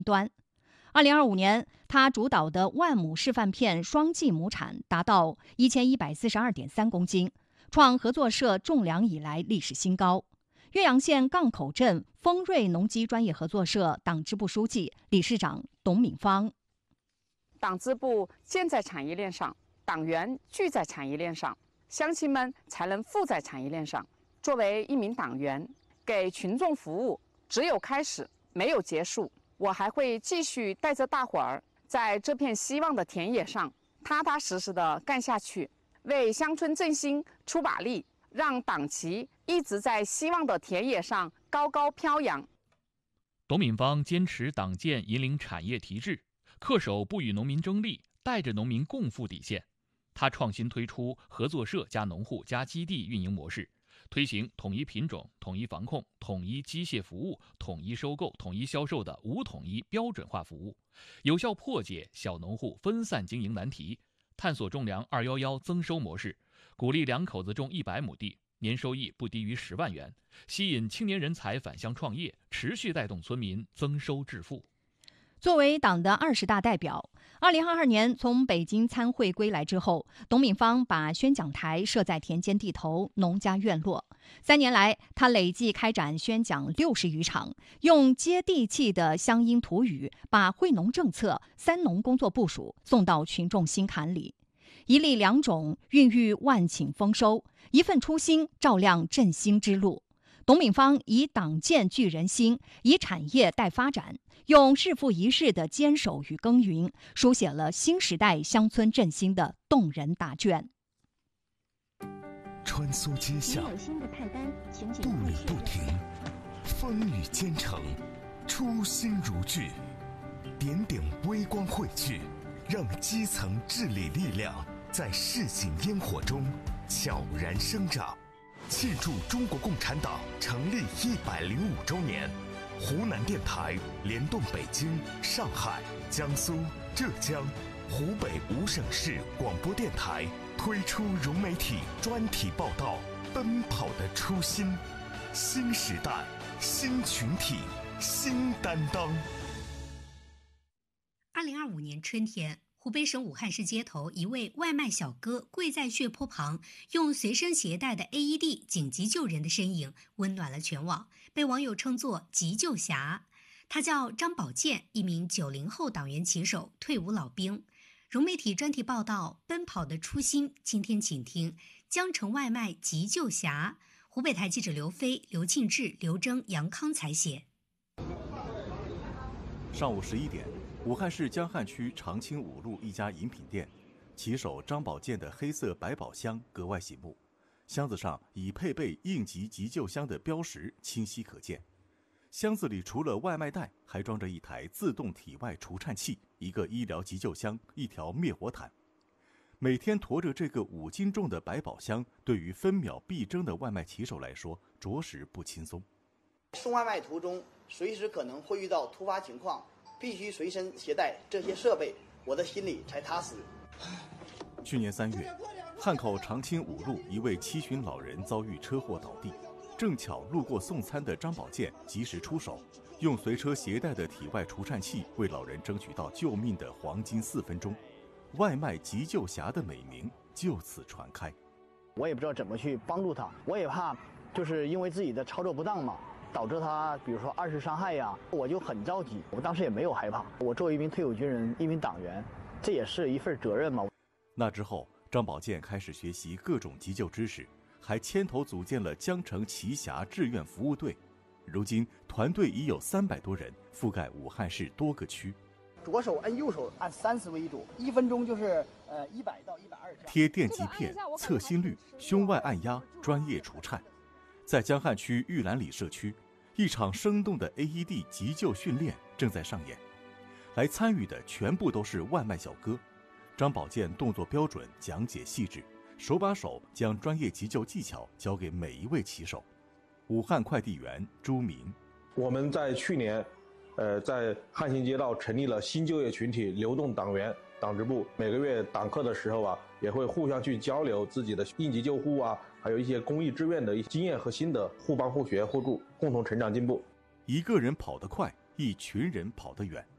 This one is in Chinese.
端。2025年，他主导的万亩示范片双季亩产达到1142.3公斤，创合作社种粮以来历史新高。岳阳县杠口镇丰瑞农机专业合作社党支部书记、理事长董敏芳： 党支部建在产业链上，党员聚在产业链上，乡亲们才能富在产业链上。作为一名党员，给群众服务只有开始，没有结束。我还会继续带着大伙儿在这片希望的田野上踏踏实实地干下去，为乡村振兴出把力，让党旗一直在希望的田野上高高飘扬。 董敏芳坚持党建引领产业提质，恪守不与农民争利、带着农民共富底线。他创新推出合作社加农户加基地运营模式，推行统一品种、统一防控、统一机械服务、统一收购、统一销售的五统一标准化服务，有效破解小农户分散经营难题，探索种粮211增收模式，鼓励两口子种100亩地，年收益不低于10万元，吸引青年人才返乡创业，持续带动村民增收致富。 作为党的20大代表，2022年从北京参会归来之后，董敏芳把宣讲台设在田间地头、农家院落。3年来，他累计开展宣讲60余场，用接地气的乡音土语，把惠农政策、三农工作部署送到群众心坎里。一粒良种，孕育万顷丰收；一份初心，照亮振兴之路。董敏芳以党建聚人心，以产业带发展，用日复一日的坚守与耕耘，书写了新时代乡村振兴的动人答卷。 穿梭街巷，步履不停，风雨兼程，初心如炬，点点微光汇聚，让基层治理力量在市井烟火中悄然生长。庆祝中国共产党成立105周年，湖南电台联动北京、上海、江苏、浙江、湖北5省市广播电台推出融媒体专题报道《奔跑的初心》，新时代、新群体、新担当。 2025年春天，湖北省武汉市街头，一位外卖小哥跪在血泊旁，用随身携带的 AED 紧急救人的身影，温暖了全网，被网友称作“急救侠”。他叫张宝建，一名90后党员骑手，退伍老兵。融媒体专题报道《奔跑的初心》，今天请听江城外卖急救侠。湖北台记者刘飞、刘庆志、刘征、杨康采写。 上午11点。武汉市江汉区长青5路一家饮品店，骑手张宝建的黑色百宝箱格外醒目，箱子上已配备应急急救箱的标识清晰可见。箱子里除了外卖袋，还装着一台自动体外除颤器、一个医疗急救箱、一条灭火毯。每天驮着这个5斤重的百宝箱，对于分秒必争的外卖骑手来说，着实不轻松。 送外卖途中，随时可能会遇到突发情况。必须随身携带这些设备，我的心里才踏实。 去年3月，汉口长青5路一位70旬老人遭遇车祸倒地，正巧路过送餐的张宝建及时出手，用随车携带的体外除颤器为老人争取到救命的黄金4分钟，外卖急救侠的美名就此传开。 我也不知道怎么去帮助他，我也怕就是因为自己的操作不当嘛，导致他比如说2次伤害呀，我就很着急。我当时也没有害怕，我作为一名退伍军人、一名党员，这也是一份责任嘛。 那之后，张宝建开始学习各种急救知识，还牵头组建了江城奇侠志愿服务队。如今，团队已有300多人，覆盖武汉市多个区。 左手按右手，按30为主，1分钟就是100到120。 贴电极片、测心率、胸外按压、专业除颤。在江汉区玉兰里社区，一场生动的 AED 急救训练正在上演。来参与的全部都是外卖小哥。张宝建动作标准，讲解细致，手把手将专业急救技巧教给每一位骑手。武汉快递员朱明， 我们在去年，在汉兴街道成立了新就业群体流动党员党支部，每个月党课的时候啊，也会互相去交流自己的应急救护啊，还有一些公益志愿的一些经验和心得，互帮互学互助，共同成长进步。 一个人跑得快， 一群人跑得远。